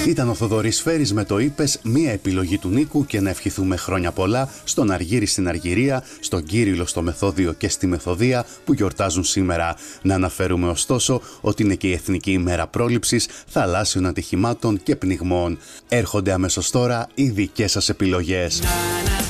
Ήταν ο Θοδωρής Φέρης με το «Είπες», μία επιλογή του Νίκου, και να ευχηθούμε χρόνια πολλά στον Αργύρη στην Αργυρία, στον Κύριλλο στο Μεθόδιο και στη Μεθοδία που γιορτάζουν σήμερα. Να αναφέρουμε ωστόσο ότι είναι και η Εθνική ημέρα πρόληψης θαλάσσιων ατυχημάτων και πνιγμών. Έρχονται αμέσως τώρα οι δικές σας επιλογές.